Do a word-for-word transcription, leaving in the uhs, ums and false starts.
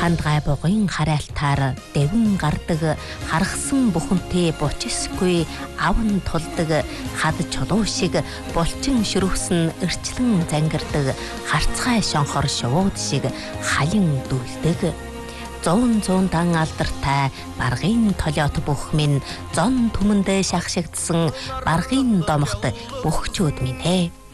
хандгай бугын харайлтаар дэвэн гардаг харгасан бүхэнтэй бучисгүй аван тулдаг хад чулуу шиг булчин шүрвсэн эрчлэн зангирдаг харцгай шонхор шууд шиг халин дүлдэг. Зуун зуундан алдартай баргын толиот бүх минь зон түмэндээ шахшигдсан баргын домогт бөхчүүд минь ээ.